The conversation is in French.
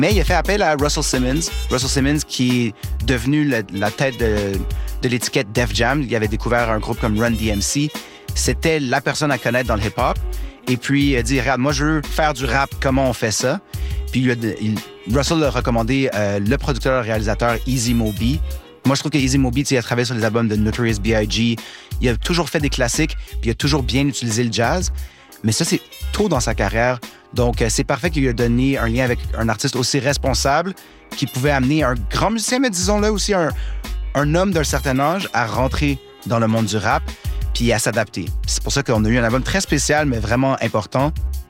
Mais il a fait appel à Russell Simmons. Russell Simmons qui est devenu la tête de l'étiquette Def Jam. Il avait découvert un groupe comme Run DMC. C'était la personne à connaître dans le hip-hop. Et puis, il a dit, regarde, moi, je veux faire du rap, comment on fait ça? Puis, Russell a recommandé le producteur et réalisateur Easy Moby. Moi, je trouve que Easy Moby, il a travaillé sur les albums de Notorious B.I.G. Il a toujours fait des classiques, puis il a toujours bien utilisé le jazz. Mais ça, c'est tôt dans sa carrière. Donc, c'est parfait qu'il lui a donné un lien avec un artiste aussi responsable qui pouvait amener un grand musicien, mais disons-le aussi un homme d'un certain âge à rentrer dans le monde du rap puis à s'adapter. C'est pour ça qu'on a eu un album très spécial, mais vraiment important.